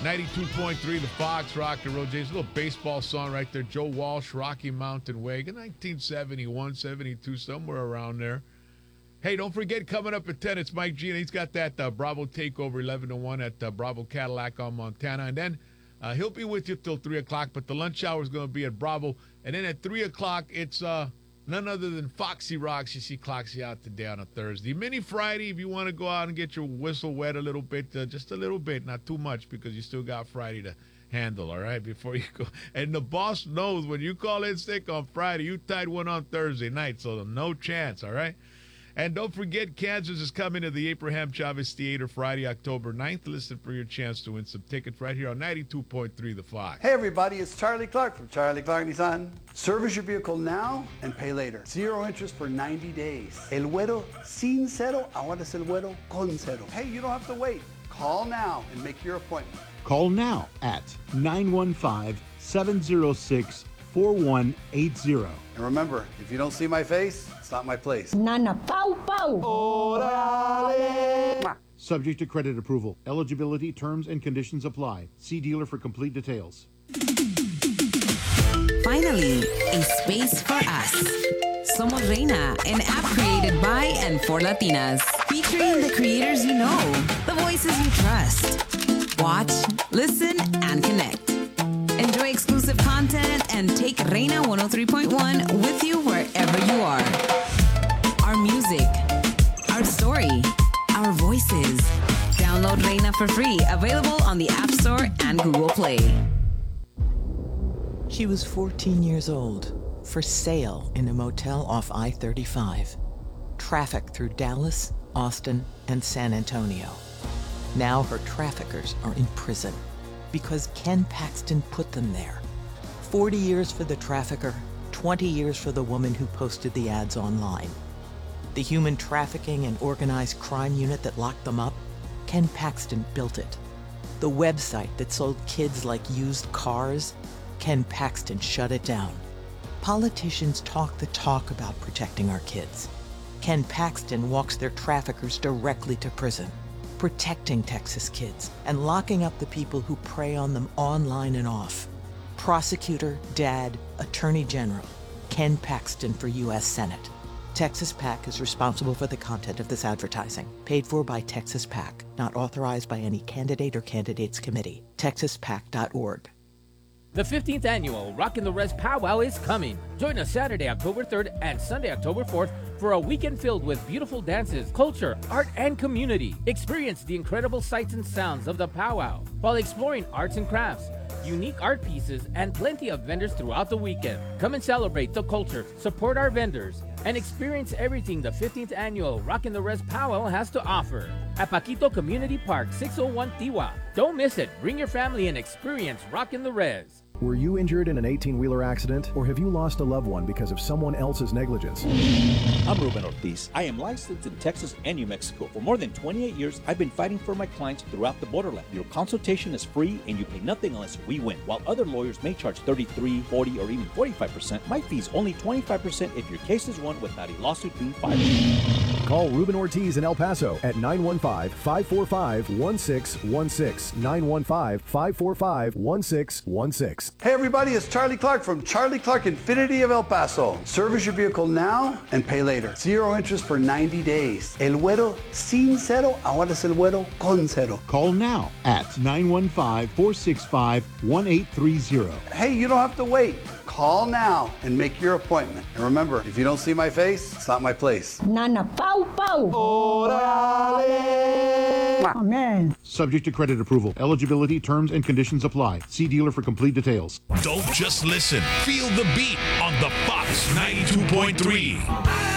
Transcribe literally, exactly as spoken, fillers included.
ninety-two point three, the Fox, Rock and Roll James. A little baseball song right there. Joe Walsh, Rocky Mountain Wagon, nineteen seventy-one, seventy-two, somewhere around there. Hey, don't forget, coming up at ten, it's Mike G, and he's got that uh, Bravo Takeover eleven to one at uh, Bravo Cadillac on Montana. And then uh, he'll be with you till three o'clock, but the lunch hour is going to be at Bravo. And then at three o'clock, it's uh, none other than Foxy Rocks. You see Cloxy out today on a Thursday. Mini Friday, if you want to go out and get your whistle wet a little bit, uh, just a little bit, not too much, because you still got Friday to handle, all right, before you go. And the boss knows when you call in sick on Friday, you tied one on Thursday night, so no chance, all right? And don't forget, Kansas is coming to the Abraham Chavez Theater Friday, October ninth. Listen for your chance to win some tickets right here on ninety-two point three The Fox. Hey everybody, it's Charlie Clark from Charlie Clark Nissan. Service your vehicle now and pay later. Zero interest for ninety days. El Güero sin cero, ahora es el Güero con cero. Hey, you don't have to wait. Call now and make your appointment. Call now at nine one five, seven zero six, four one eight zero. And remember, if you don't see my face, it's not my place. Nana Pau Pau. Orale. Subject to credit approval. Eligibility, terms, and conditions apply. See dealer for complete details. Finally, a space for us. Somos Reina, an app created by and for Latinas, featuring the creators you know, the voices you trust. Watch, listen, and connect. Enjoy exclusive content and take Reina one oh three point one with you wherever you are. Our music, our story, our voices. Download Reina for free, available on the App Store and Google Play. She was fourteen years old, for sale in a motel off I thirty-five. Traffic through Dallas, Austin, and San Antonio. Now her traffickers are in prison because Ken Paxton put them there. forty years for the trafficker, twenty years for the woman who posted the ads online. The human trafficking and organized crime unit that locked them up, Ken Paxton built it. The website that sold kids like used cars, Ken Paxton shut it down. Politicians talk the talk about protecting our kids. Ken Paxton walks their traffickers directly to prison, protecting Texas kids and locking up the people who prey on them online and off. Prosecutor, Dad, Attorney General, Ken Paxton for U S Senate. Texas PAC is responsible for the content of this advertising. Paid for by Texas PAC. Not authorized by any candidate or candidates committee. texas pac dot org. The fifteenth annual Rockin' the Res Powwow is coming. Join us Saturday, October third and Sunday, October fourth for a weekend filled with beautiful dances, culture, art, and community. Experience the incredible sights and sounds of the powwow while exploring arts and crafts, unique art pieces, and plenty of vendors throughout the weekend. Come and celebrate the culture, support our vendors, and experience everything the fifteenth annual Rockin' the Res Powwow has to offer at Paquito Community Park, six oh one Tiwa. Don't miss it. Bring your family and experience Rockin' the Res. Were you injured in an eighteen-wheeler accident, or have you lost a loved one because of someone else's negligence? I'm Ruben Ortiz. I am licensed in Texas and New Mexico. For more than twenty-eight years, I've been fighting for my clients throughout the borderland. Your consultation is free and you pay nothing unless we win. While other lawyers may charge thirty-three, forty, or even forty-five percent, my fee is only twenty-five percent if your case is won without a lawsuit being filed. Call Ruben Ortiz in El Paso at nine one five, five four five, one six one six, nine one five, five four five, one six one six. Hey everybody, it's Charlie Clark from Charlie Clark Infinity of El Paso. Service your vehicle now and pay later. Zero interest for ninety days. El Güero sin cero, ahora es el Güero con cero. Call now at nine one five, four six five, one eight three zero. Hey, you don't have to wait. Call now and make your appointment. And remember, if you don't see my face, it's not my place. Nana Pau Pau. Orale. Amen. Subject to credit approval. Eligibility, terms, and conditions apply. See dealer for complete details. Don't just listen. Feel the beat on the Fox ninety-two point three.